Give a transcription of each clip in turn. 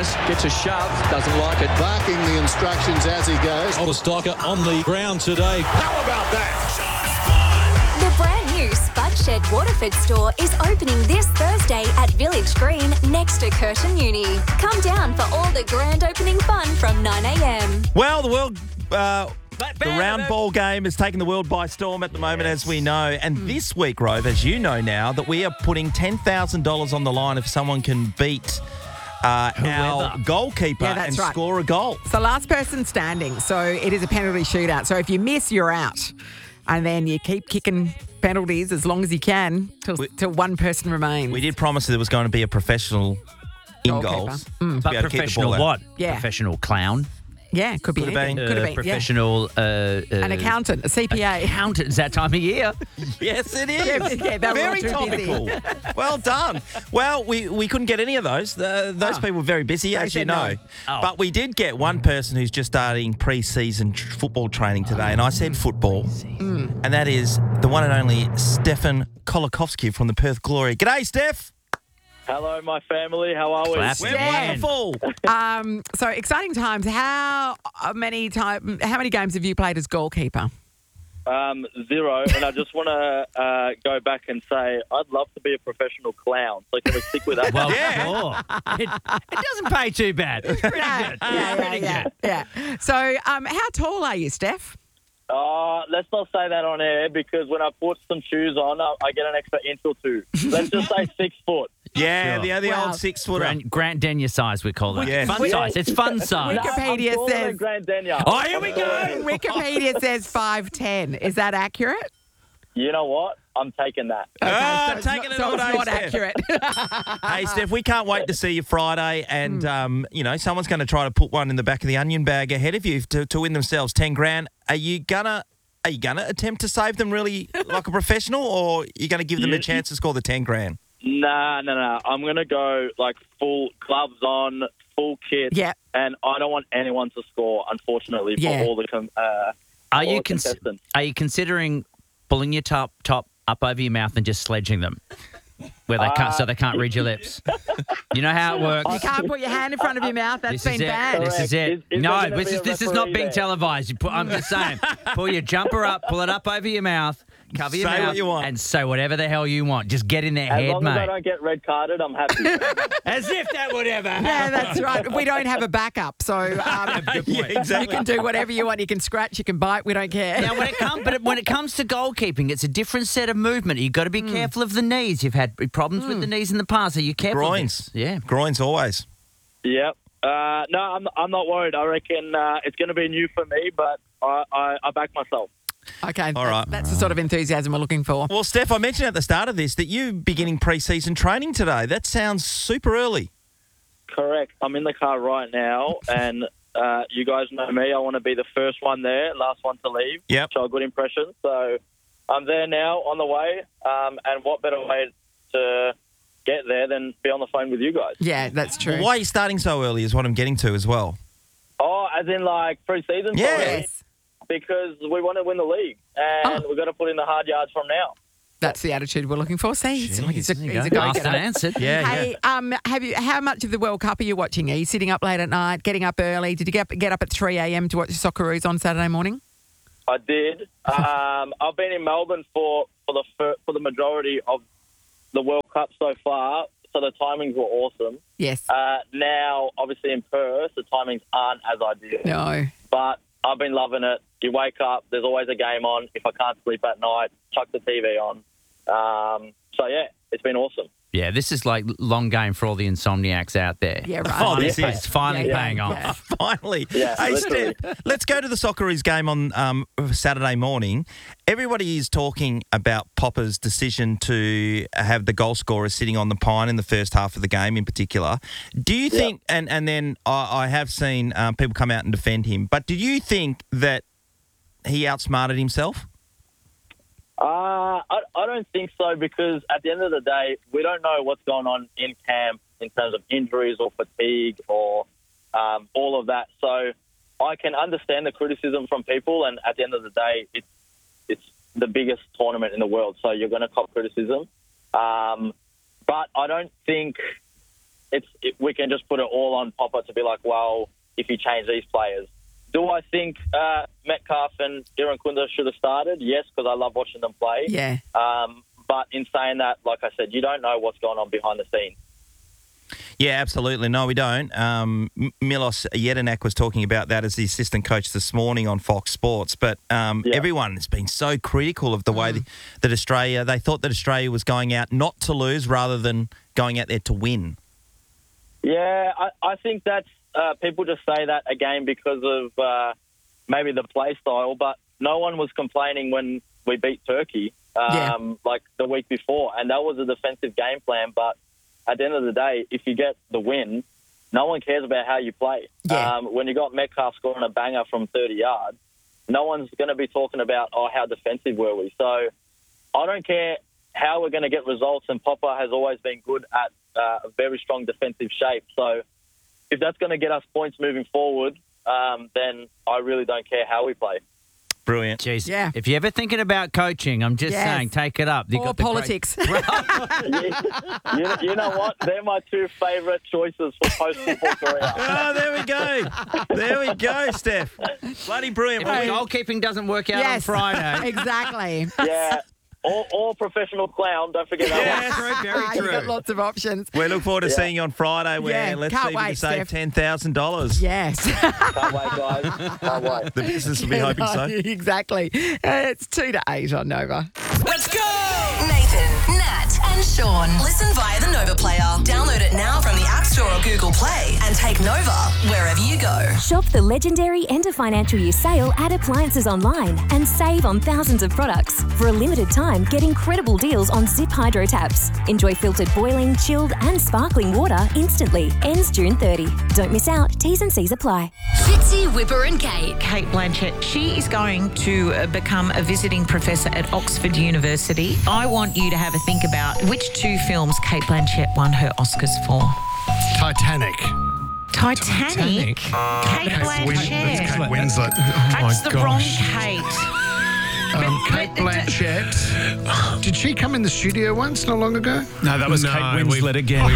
goes, gets a shove, doesn't like it. Barking the instructions as he goes. Oliver Stocker on the ground today. How about that? The brand new Spud Shed Waterford store is opening this Thursday at Village Green next to Curtin Uni. Come down for all the grand opening fun from 9 a.m. Well, the world... the round ball game has taken the world by storm at the moment, as we know. And this week, Rove, as you know now, that we are putting $10,000 on the line if someone can beat our goalkeeper and score a goal. It's the last person standing, so it is a penalty shootout. So if you miss, you're out. And then you keep kicking penalties as long as you can till one person remains. We did promise that there was going to be a professional in Goalkeeper. goals. But professional what? Yeah. Professional clown? Yeah, could be anything. Could have been, professional... an accountant, a CPA. Accountant, it's that time of year. Yes, it is. Yeah, very topical. Well done. Well, we couldn't get any of those. Those people were very busy, as you know. No. Oh. But we did get one person who's just starting pre-season football training today, and I said football, and that is the one and only Stefan Kolakovsky from the Perth Glory. G'day, Steph. Hello, my family. How are we? Clap. We're wonderful. So exciting times. How many games have you played as goalkeeper? 0, and I just want to go back and say I'd love to be a professional clown. So can we stick with that? Well, sure. It doesn't pay too bad. It's pretty good. Yeah. So how tall are you, Steph? Let's not say that on air because when I put some shoes on, I get an extra inch or two. Let's just say 6 foot. Yeah, Sure. the old 6 footer. Grant Denyer size, we call that. Yes. Fun size. It's fun size. Wikipedia I'm taller says- than Grant Denyer. Oh, here we go. Wikipedia says 5'10". Is that accurate? You know what? I'm taking that. So it's taking it so all it's day, not Steph. accurate. Hey, Steph, we can't wait to see you Friday, and someone's going to try to put one in the back of the onion bag ahead of you to win themselves $10,000. Are you gonna attempt to save them really like a professional, or are you going to give them a chance to score the $10,000? Nah. I'm going to go like full gloves on, full kit. Yeah. And I don't want anyone to score, unfortunately, for Yeah. all the Are you contestants. Are you considering pulling your top up over your mouth and just sledging them, where they can't, so they can't read your lips? You know how it works. You can't put your hand in front of your mouth. That's been bad. This is it. Is No, there gonna be a this is not referee being there? televised. I'm just saying, pull your jumper up, pull it up over your mouth, cover your Say mouth, what you want. and say whatever the hell you want. Just get in their As head, long as I mate. don't get red carded, I'm happy. As if that would ever happen. Yeah, that's right. We don't have a backup, so you Exactly. can do whatever you want. You can scratch, you can bite. We don't care. Now, when it comes to goalkeeping, it's a different set of movement. You've got to be careful of the knees. You've had problems with the knees in the past. Are you careful? of Groins. this? Yeah. Groins always. Yep. No, I'm not worried. I reckon it's going to be new for me, but I back myself. Okay, All right. that's the sort of enthusiasm we're looking for. Well, Steph, I mentioned at the start of this that you beginning pre-season training today. That sounds super early. Correct. I'm in the car right now, and you guys know me. I want to be the first one there, last one to leave. Yep. Show a good impression. So I'm there now, on the way. And what better way to get there than be on the phone with you guys? Yeah, that's true. Well, why are you starting so early is what I'm getting to as well. Oh, as in like pre-season? Yeah. Yes. Because we want to win the league, and we've got to put in the hard yards from now. That's the attitude we're looking for. See, he's a There you go-getter. go. Asked and answered. Yeah, Hey, how much of the World Cup are you watching? Are you sitting up late at night, getting up early? Did you get up at 3 a.m. to watch Socceroos on Saturday morning? I did. I've been in Melbourne for the majority of the World Cup so far, so the timings were awesome. Yes. Now, obviously in Perth, the timings aren't as ideal. No. But I've been loving it. You wake up, there's always a game on. If I can't sleep at night, chuck the TV on. So, yeah, it's been awesome. Yeah, this is like long game for all the insomniacs out there. Yeah, right. Oh, this It's is. finally Yeah, paying yeah. off. Finally. Yeah, Hey, literally. Steph, let's go to the Socceroos game on Saturday morning. Everybody is talking about Popper's decision to have the goal scorer sitting on the pine in the first half of the game in particular. Do you think, and then I have seen people come out and defend him, but do you think that he outsmarted himself? I don't think so, because at the end of the day, we don't know what's going on in camp in terms of injuries or fatigue or all of that. So I can understand the criticism from people, and at the end of the day, it's the biggest tournament in the world, so you're going to cop criticism. But I don't think we can just put it all on Popper to be like, well, if you change these players. Do I think Metcalf and Irukunda should have started? Yes, because I love watching them play. Yeah. But in saying that, like I said, you don't know what's going on behind the scenes. Yeah, absolutely. No, we don't. Milos Jedinak was talking about that as the assistant coach this morning on Fox Sports. But everyone has been so critical of the way that Australia, they thought that Australia was going out not to lose rather than going out there to win. Yeah, I think that's people just say that again because of maybe the play style, but no one was complaining when we beat Turkey like the week before, and that was a defensive game plan. But at the end of the day, if you get the win, no one cares about how you play. Yeah. When you got Metcalf scoring a banger from 30 yards, no one's going to be talking about, how defensive were we? So I don't care how we're going to get results, and Popper has always been good at a very strong defensive shape. So if that's going to get us points moving forward, then I really don't care how we play. Brilliant. Jeez. Yeah. If you're ever thinking about coaching, I'm just saying, take it up. You've Or got the politics. You know what? They're my two favourite choices for post-football career. Oh, there we go. There we go, Steph. Bloody brilliant. If the goalkeeping doesn't work out on Friday. Exactly. Yeah. Or professional clown, don't forget that one. Yeah, very You've got true. lots of options. We look forward to seeing you on Friday where let's can't see if we can wait, save Steph. $10,000. Yes. Can't wait, guys. Can't wait. The business will be hoping so. Exactly. It's 2 to 8 on Nova. Let's go! Nathan, Nat, and Sean. Listen via the Nova player. Download it now from the App Store or Google Play and take Nova wherever you go. Shop the legendary end of financial year sale at Appliances Online and save on thousands of products. For a limited time, get incredible deals on Zip Hydro taps. Enjoy filtered boiling, chilled and sparkling water instantly. Ends June 30. Don't miss out. T's and C's apply. Fitzy, Whipper and Kate. Kate Blanchett, she is going to become a visiting professor at Oxford University. I want you to have a think about which 2 films Kate Blanchett won her Oscars for. Titanic. Titanic? Kate Blanchett. Kate Winslet. That's the wrong Kate. Kate Blanchett. Did she come in the studio once not long ago? No, that was Kate Winslet again.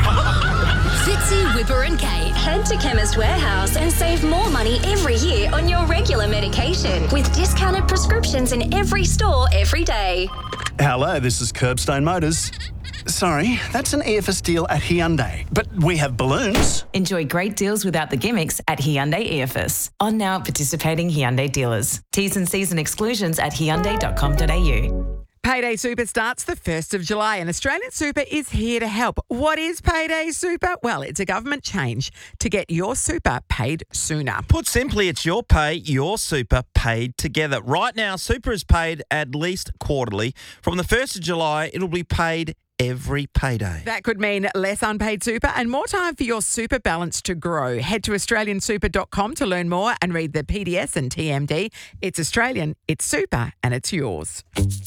Fitzy, Whipper and Kate. Head to Chemist Warehouse and save more money every year on your regular medication with discounted prescriptions in every store every day. Hello, this is Curbstone Motors. Sorry, that's an EFS deal at Hyundai, but we have balloons. Enjoy great deals without the gimmicks at Hyundai EFS. On now participating Hyundai dealers. T's and C's and exclusions at hyundai.com.au. Payday Super starts the 1st of July and Australian Super is here to help. What is Payday Super? Well, it's a government change to get your super paid sooner. Put simply, it's your pay, your super paid together. Right now, super is paid at least quarterly. From the 1st of July, it'll be paid every payday. That could mean less unpaid super and more time for your super balance to grow. Head to australiansuper.com to learn more and read the PDS and TMD. It's Australian, it's super, and it's yours.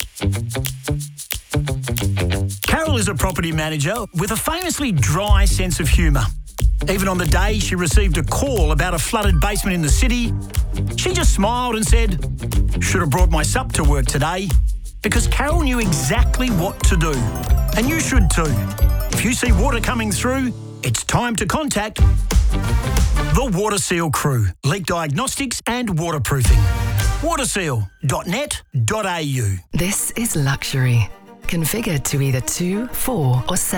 Carol is a property manager with a famously dry sense of humour. Even on the day she received a call about a flooded basement in the city, she just smiled and said, "Should have brought my sup to work today," because Carol knew exactly what to do. And you should too. If you see water coming through, it's time to contact the Water Seal crew. Leak diagnostics and waterproofing. waterseal.net.au. This is luxury. Configured to either 2, 4 or 7.